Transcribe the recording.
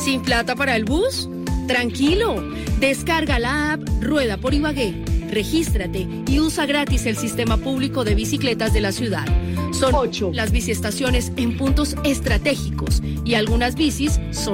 ¿Sin plata para el bus? Tranquilo, descarga la app Rueda por Ibagué, regístrate y usa gratis el sistema público de bicicletas de la ciudad. Son 8 las biciestaciones en puntos estratégicos y algunas bicis son